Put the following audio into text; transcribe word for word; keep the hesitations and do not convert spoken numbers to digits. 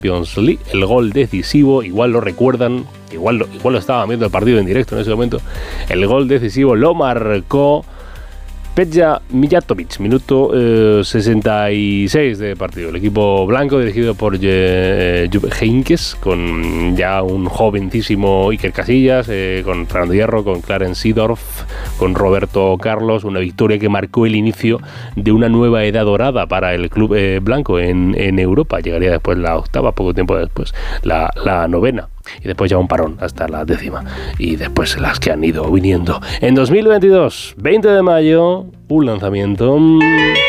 Champions League, el gol decisivo, igual lo recuerdan, igual lo, igual lo estaban viendo el partido en directo en ese momento, el gol decisivo lo marcó Peja Mijatovic, minuto eh, sesenta y seis de partido. El equipo blanco dirigido por eh, Jupp Heynckes, con ya un jovencísimo Iker Casillas, eh, con Fernando Hierro, con Clarence Seedorf, con Roberto Carlos, una victoria que marcó el inicio de una nueva edad dorada para el club eh, blanco en, en Europa. Llegaría después la octava, poco tiempo después la, la novena. Y después ya un parón hasta la décima. Y después las que han ido viniendo. En dos mil veintidós, veinte de mayo, un lanzamiento